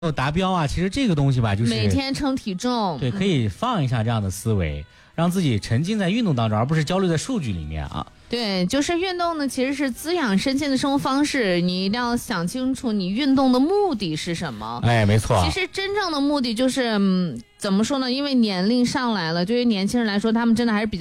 达标啊，其实这个东西吧，就是每天称体重， 对，可以放一下这样的思维，让自己沉浸在运动当中，而不是焦虑在数据里面啊。 对，就是运动呢，其实是滋养身心的生活方式，你一定要想清楚你运动的目的是什么。 哎，没错。 其实真正的目的就是，怎么说呢？因为年龄上来了，对于年轻人来说，他们真的还是比较